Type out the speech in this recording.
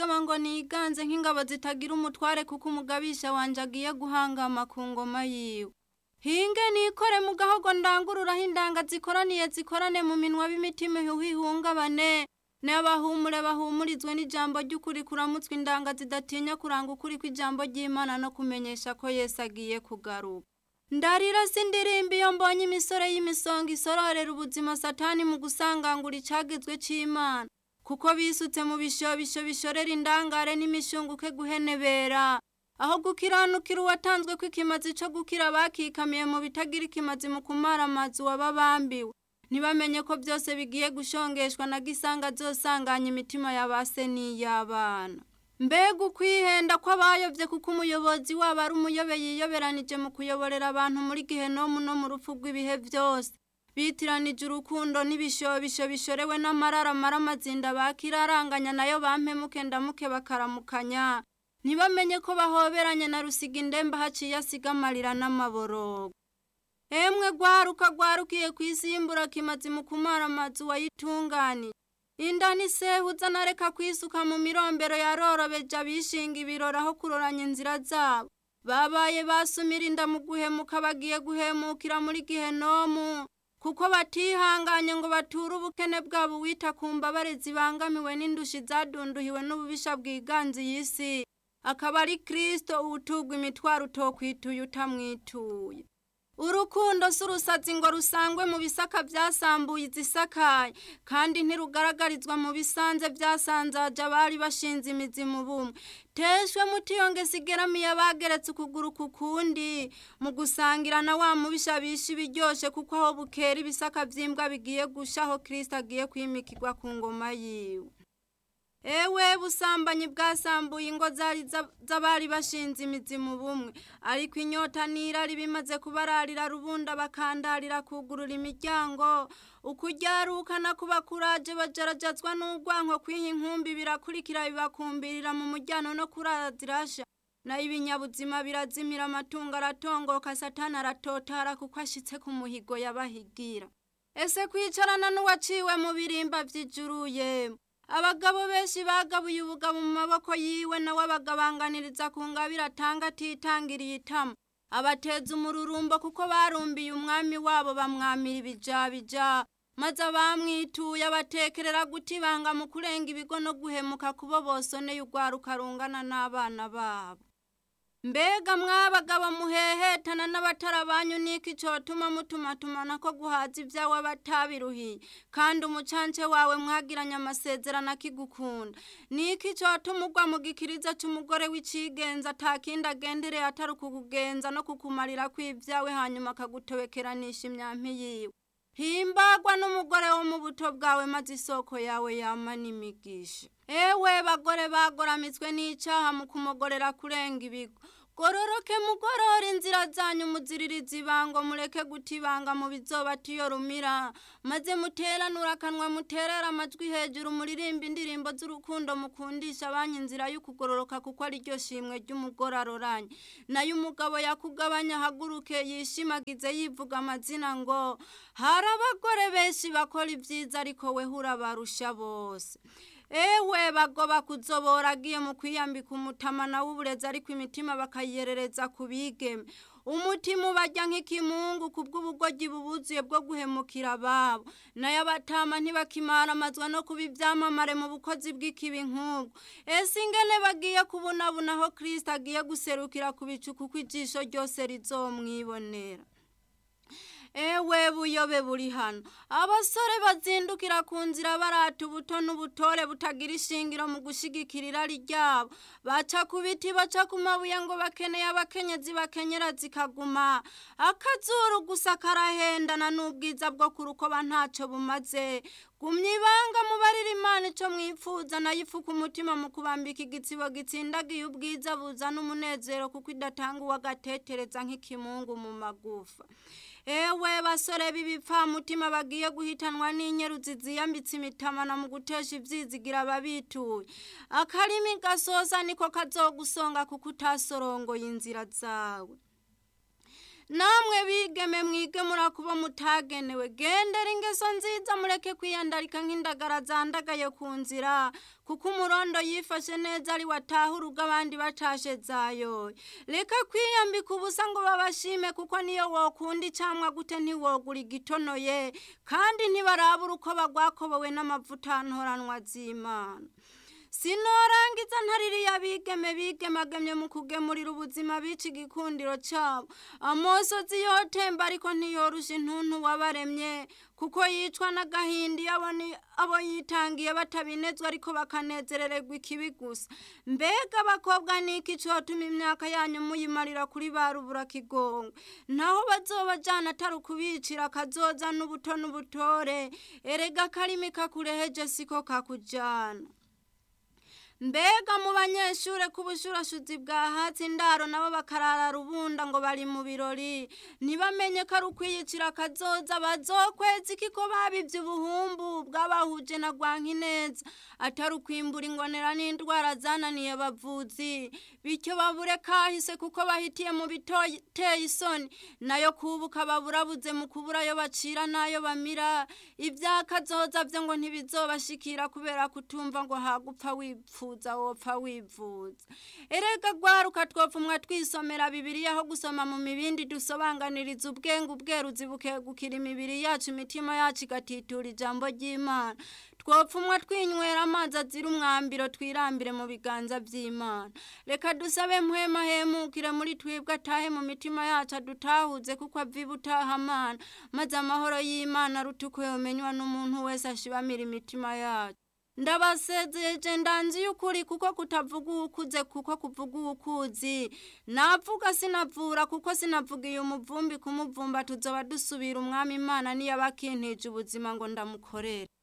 ngo niganze nk'ingabo zitagira umutware kuko umugabisha wanje agiye guhangama ku ngoma yiwe. Hinge nikore mu gahogo ndangururaho indanga zikorane mu minwa b'imitima ihungabane. N'abahumure bahumurizwe n'ijambo ry'ukuri kuramutswe indanga zidatinya kuranga ukuri kw'ijambo ry'Imana no kumenyesha ko Yesu agiye kugaruka. Ndarira sindirimba iyo mbonye imisore y'imisonga isororera ubuzima Satani mu gusangangura icagizwe c'Imana. Kuko bisutse mu bishobisho bishorera indangare n'imishunguke guhenebera. Aho gukiranukira uwatanzwe kw'ikimazi co gukira bakikamiye mu bitagira ikimazi mu kumara amazi wababambiwe. Ntibamenye ko byose bigiye gushongeshwa na gisanga zosanganya imitima y'abase n'iy'abana. Mbega ukwihenda kw'abayovye kuko umuyobozi wabo ari umuyobe yiyoberanije mu kuyoborera abantu muri Gehenomu no mu rupfu rw'ibihe byose. Bitiranije urukundo n'ibishobisho bishorewe n'amarara amazinda bakiraranganya nayo bampemuke ndamuke bakaramukanya. Ntibamenye ko bahoberanye na rusiga indemba haciye asiga amarira n'amaborogo. Emwe gwarukiye kwisimbura kimazi mu kumara amazi wayitungani. Inda nisehuza nareka kwisuka mu mirombero yarorobeje abishinga ibirora aho kuroranya inzira zabo. Babaye basumira inda mu guhemuka bagiye guhemukira muri Gehenomu. Kuko batihanganye ngo bature ubukene bwabo wita ku mbabare zibangamiwe n'indushi zadunduhiwe n'ububisha bwiganze y'isi. Akaba ari Kristo utugwa imitwaro utokwituye utamwituye. Urukundo surusazi ngo rusangwe mu bisaka byasambuye izisakaye kandi ntirugaragarizwa mu bisanze byasanzaje abari bashinze imizi mu bumwe. Teshwe mutiyonge sigeramiye abageretse ukuguru kukundi mu gusangira na wa mubisha bishi biryoshe kuko aho bukera ibisaka vyimbwa bigiye gushaho Kristo agiye kwimikirwa ku ngoma yiwe. Ewe busambanyi bwasambuye ingo z'abari bashinze imizi mu bumwe, ariko inyota n'irari bimaze kubararira rubunda bakandarira kugurura imiryango. Ukujyarukana kuba kuraje bajarajazwa n'urwanko kwiha inkumbi birakurikira bibakumbirira mu mujyano no kurazirasha. Na ibinyabuzima birazimira amatungo aratongoka Satani aratotara kuko ashitse ku muhigo yabahigira. Ese kwicarana n'uwaciwe mu birimba vy'ijuru yemwe. Abagabo benshi bagabuye ubugabo mu maboko yiwe nawe abagabanganiriza ku ngabire atanga atitangiriye itama. Abateza umururumbo kuko barumbiye umwami wabo bamwamira ibijabija. Maze abamwituye abatekerera gutibanga mu kurenga ibigo no guhemuka kubo bosoneye urwaruka rungana n'abana babo. Mbega mwabagabo muhehetana n'abatarabanyu niki cotuma mutumatumana ko guhaza ibyawe batabiruhiye kandi umucance wawe mwagiranye amasezerano akigukunda. Niki cotuma ugwa mu gikiriza c'umugore w'icigenza atakindi agendereye atari ukukugenza no kukumarira kw'ibyawe hanyuma akagutobekeranisha imyampi yiwe. Himbagwa n'umugore wo mu buto bwawe maze isoko yawe yama n'imigisha. Ewe bagore bagoramitswe n'icaha mu kumogorera kurenga ibigo. Gororoke mugorora inzira zanyu muziririza ibango mureke gutibanga mu bizobatiyo rumira. Maze muteranura akanwa muterera amajwi hejuru muririmba indirimbo z'urukundo mukundisha abanyu inzira y'ukugororoka kuko ari ryo shimwe ry'umugore aroranye. Nayo umugabo yakugabanya haguruke yishimagize yivuga amazina ngo hari abagore benshi bakora ibyiza ariko we urabarusha bose. Ewe bagoba kuzobora agiye mu kwiyambika umutamana w'uburezi ariko imitima bakayerereza kubigeme. Umutima ubarya nk'ikimungu kubw'ubugoryi bubuzuye bwo guhemukira ababo. Nayo abatama ntibakimara amazwa no kuba ivyamamare mu bukozi bw'ikibi nk'ubwo. Ese ingene bagiye kubunabuna aho Kristo agiye guserukira ku bicu kuko ijisho ryose rizomwibonera. Ewe buyobe buri hano. Abasore bazindukira ku nzira barata ubuto n'ubutore butagira ishingiro mu gushigikira irari ryabo. Baca ku biti baca ku mabuye ngo bakeneye abakenyezi bakenyera zikaguma. Akazuru gusa karahendana n'ubwiza bwo kurukoba ntaco bumaze. Gumya ibanga mubarira Imana ico mwipfuza nayo ifuka umutima mu kubambika igitsibo gitsindagiye ubwiza buzana umunezero kuko idatanga uwagatetereza nk'ikimungu mu magufa. Ewe basore b'ibipfa mutima bagiye guhitanwa n'inyeruzi ziyambitse imitamana mu gutesha ivyizigira babituye. Akarimi gasosa niko kazogusonga kuko utasorongoye inzira zawe. namwe bigeme mwige murakuba mutagenewe, gendera ingeso nziza mureke kwiyandarika nk'indagara zandagaye ku nzira, kuko umurondo yifashe neza ari wataha urugo abandi batashe zayo. Reka kwiyambika ubusa ngo babashime, kuko niyo wokunda icamwa gute ntiwogura igitonoye, kandi ntibarabura uko bagwakobowe n'amavuta ntoranwa z'Imana. Sinorangiza ntaririya bigemagemye mu kugemurira ubuzima bica igikundiro cabo. Amosozi yotemba ariko ntiyorusha intuntu wabaremye, kuko yicwa n'agahinda iyo abo yitangiye batabinezwa ariko bakanezerererwa ikibi gusa. Mbega abakobwa niki cotuma imyaka yanyu muyimarira kuri ba ruburakigongo? Naho bazobajana atari ukubicira kazoza n'ubuto n'ubutore, erega karimi kakureheje siko kakujana. Mbega mu banyeshure kubushurashuzi bwa hatsi indaro nabo bakarara rubunda ngo bari mu birori, ntibamenye ko ari ukwiyicira kazoza. Bazokweza iki ko babivye ubuhumbu bw'abahuje na Rwankineza, atari ukwimbura ingonera n'indwara zananiye abavuzi, bityo babure kahise kuko bahitiye mu biteye isoni, nayo kubuka baburabuze mu kubura ayo bacira n'ayo bamira. Ibya kazoza vyo ngo ntibizobashikira kubera kutumva ngo hagupfa wipfuza wopfa wivuza. Erega gwaruka twopfumwa twisomera Bibiliya aho gusoma mu mibindi dusobanganiriza ubwenge ubweruzi bukegukira imibiri yacu, imitima yacu igatitura ijambo ry'Imana. Twopfumwa twinywera amazi azira umwambiro, twirambire mu biganza vy'Imana. Reka dusabe mpwema hemukire muri twebwe, atahe mu mitima yacu adutahuze, kuko aviba utahamana, maze amahoro y'Imana aruta uko yomenywa n'umuntu wese ashibamira imitima yacu. Ndabasezeje ndanzi y'ukuri, kuko kutavuga ukuze kuko kuvuga ukuzi. Navuga sinavura kuko sinavugiye umuvumbi kumuvumba, tuzoba dusubira umwami Imana niyo abakintije ubuzima ngo ndamukorere.